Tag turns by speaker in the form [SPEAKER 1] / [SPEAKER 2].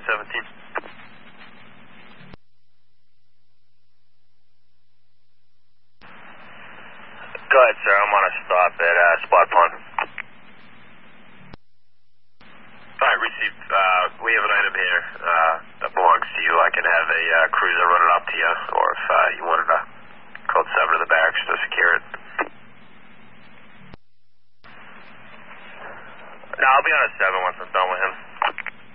[SPEAKER 1] 1717. Go ahead, sir. I'm on a stop at Spot Pond. Alright, received. We have an item here that belongs to you. I can have a cruiser run it up to you, or if you wanted to code 7 to the barracks to secure it. No, I'll be on a 7 once I'm done with